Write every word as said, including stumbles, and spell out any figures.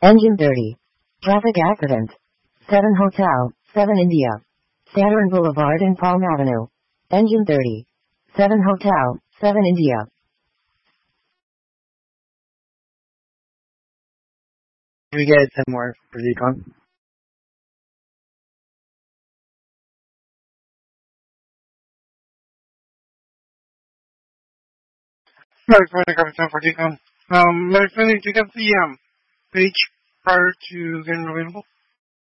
Engine thirty. Traffic accident. seven Hotel, seven India. Saturn Boulevard and Palm Avenue. Engine thirty. seven Hotel, seven India. We get some more for Decon. Sorry for the captain for Decon. Um, Lieutenant, you can see um page prior to getting available.